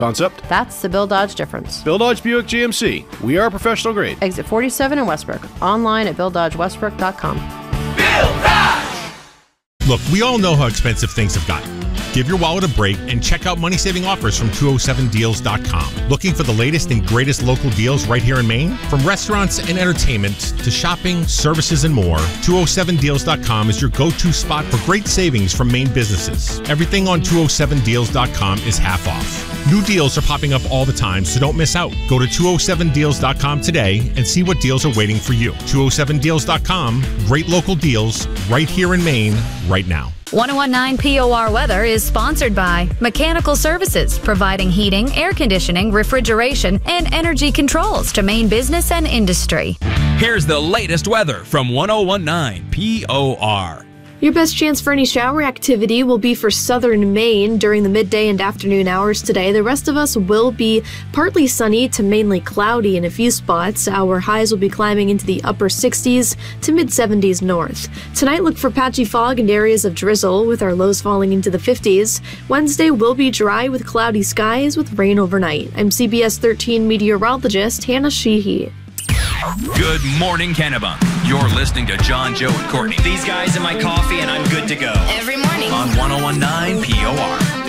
Concept? That's the Bill Dodge difference. Bill Dodge Buick GMC. We are professional grade. Exit 47 in Westbrook. Online at BillDodgeWestbrook.com. Bill Dodge! Look, we all know how expensive things have gotten. Give your wallet a break and check out money-saving offers from 207deals.com. Looking for the latest and greatest local deals right here in Maine? From restaurants and entertainment to shopping, services, and more, 207deals.com is your go-to spot for great savings from Maine businesses. Everything on 207deals.com is half off. New deals are popping up all the time, so don't miss out. Go to 207deals.com today and see what deals are waiting for you. 207deals.com, great local deals right here in Maine, right now. 1019 POR Weather is sponsored by Mechanical Services, providing heating, air conditioning, refrigeration, and energy controls to Maine business and industry. Here's the latest weather from 1019 POR. Your best chance for any shower activity will be for southern Maine during the midday and afternoon hours today. The rest of us will be partly sunny to mainly cloudy in a few spots. Our highs will be climbing into the upper 60s to mid-70s north. Tonight, look for patchy fog and areas of drizzle, with our lows falling into the 50s. Wednesday will be dry with cloudy skies with rain overnight. I'm CBS 13 meteorologist Hannah Sheehy. Good morning, Kennebunk. You're listening to John, Joe, and Courtney. These guys in my coffee and I'm good to go. Every morning on 1019 POR.